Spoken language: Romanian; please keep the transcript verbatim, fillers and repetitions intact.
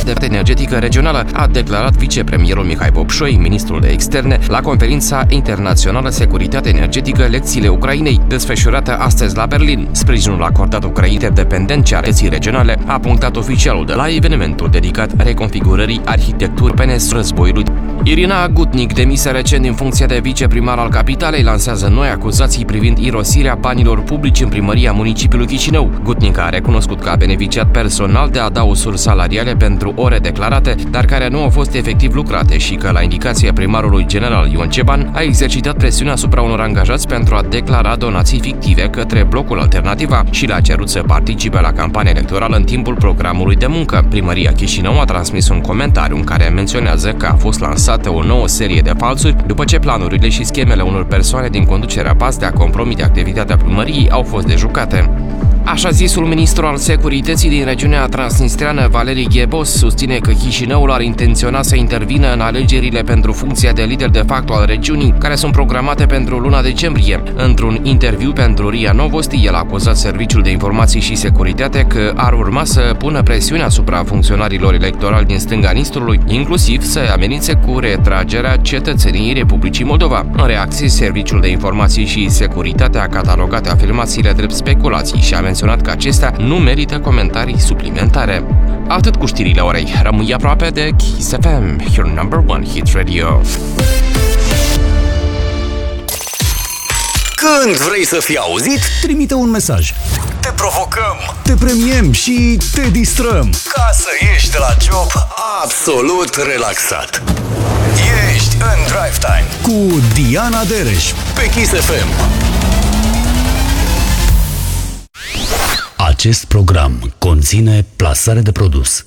de energetică regională, a declarat vicepremierul Mihai Bobșoi, ministrul de externe, la conferința internațională Securitate energetică Lecțiile Ucrainei, desfășurată astăzi la Berlin. Sprijinul acordat Ucrainei dependențe ale regionale a punctat oficialul de la evenimentul dedicat reconfigurării arhitecturii europene războiului. Irina Gutnic, demisă recent din funcția de viceprimar al capitalei, lansează noi acuzații privind irosirea banilor publici în primăria municipiului Chișinău. Gutnic a recunoscut că a beneficiat personal de adaosuri salariale pentru ore declarate, dar care nu au fost efectiv lucrate și că, la indicația primarului general Ion Ceban, a exercitat presiune asupra unor angajați pentru a declara donații fictive către blocul Alternativa și le-a cerut să participe la campania electorală în timpul programului de muncă. Primăria Chișinău a transmis un comentariu în care menționează că a fost lansat o nouă serie de falsuri după ce planurile și schemele unor persoane din conducerea P A S de a compromite activitatea primăriei au fost dejucate. Așa zisul ministru al securității din regiunea transnistreană, Valerii Ghebos, susține că Chișinăul ar intenționa să intervină în alegerile pentru funcția de lider de facto al regiunii, care sunt programate pentru luna decembrie. Într-un interviu pentru R I A Novosti, el a acuzat Serviciul de Informații și Securitate că ar urma să pună presiune asupra funcționarilor electorali din stânga Nistrului, inclusiv să amenințe cu retragerea cetățeniei Republicii Moldova. În reacție, Serviciul de Informații și Securitate a catalogat afirmațiile drept speculații și a menționat că acestea nu merită comentarii suplimentare. Atât cu știrile orei. Rămâi aproape de Kiss F M, your number one hit radio. Când vrei să fii auzit, trimite un mesaj. Te provocăm, te premiem și te distrăm, ca să ieși de la job absolut relaxat. Ești în Drive Time cu Diana Dereș pe Kiss F M. Acest program conține plasare de produs.